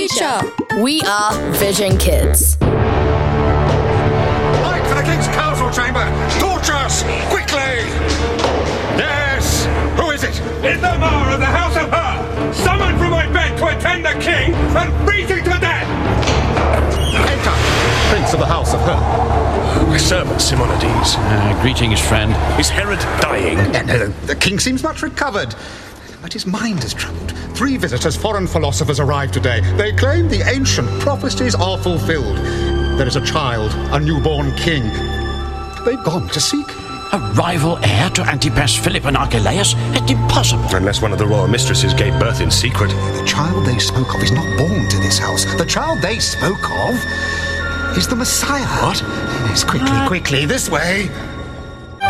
teacher. We are Vision Kids. Light for the King's Council Chamber! Torches! Quickly! Yes! Who is it? It's the Mayor of the House of Her, summoned from my bed to attend the King and freezing to death! Enter! Prince of the House of Her. My servant, Simonides. Greetings, friend. Is Herod dying? No, the King seems much recovered. But his mind is troubled. 3 visitors, foreign philosophers, arrived today. They claim the ancient prophecies are fulfilled. There is a child, a newborn king. They've gone to seek him. A rival heir to Antipas, Philip and Archelaus? It's impossible. Unless one of the royal mistresses gave birth in secret. The child they spoke of is not born to this house. The child they spoke of is the Messiah. What? Yes, quickly, this way.